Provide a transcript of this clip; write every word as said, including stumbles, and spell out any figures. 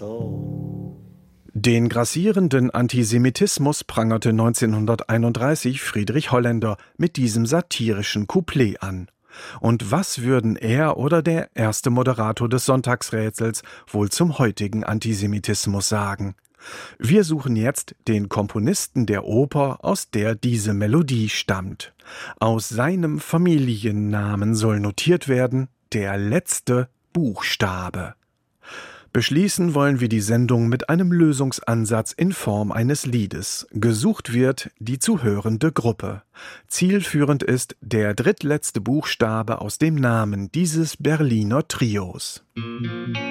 so. Den grassierenden Antisemitismus prangerte neunzehnhunderteinunddreißig Friedrich Holländer mit diesem satirischen Couplet an. Und was würden er oder der erste Moderator des Sonntagsrätsels wohl zum heutigen Antisemitismus sagen? Wir suchen jetzt den Komponisten der Oper, aus der diese Melodie stammt. Aus seinem Familiennamen soll notiert werden: der letzte Buchstabe. Beschließen wollen wir die Sendung mit einem Lösungsansatz in Form eines Liedes. Gesucht wird die zu hörende Gruppe. Zielführend ist der drittletzte Buchstabe aus dem Namen dieses Berliner Trios.